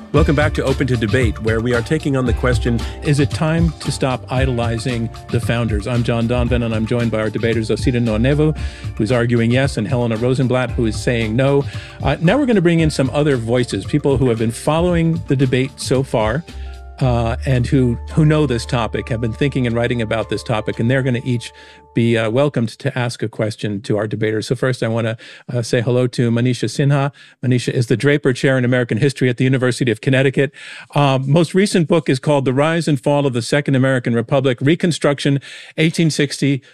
Welcome back to Open to Debate, where we are taking on the question, is it time to stop idolizing the founders? I'm John Donvan, and I'm joined by our debaters, Osita Nwanovu, who's arguing yes, and Helena Rosenblatt, who is saying no. Now we're going to bring in some other voices, people who have been following the debate so far, and who know this topic, have been thinking and writing about this topic, and they're going to each be welcomed to ask a question to our debaters. So first, I want to say hello to Manisha Sinha. Manisha is the Draper Chair in American History at the University of Connecticut. Most recent book is called The Rise and Fall of the Second American Republic, Reconstruction, 1860